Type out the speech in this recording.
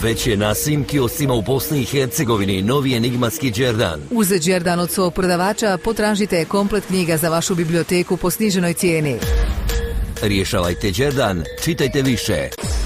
Već je na svim kioscima u Bosni i Hercegovini novi enigmatski Đerdan. Uz Đerdan od svog prodavača potražite komplet knjiga za vašu biblioteku po sniženoj cijeni. Rješavajte Đerdan, čitajte više.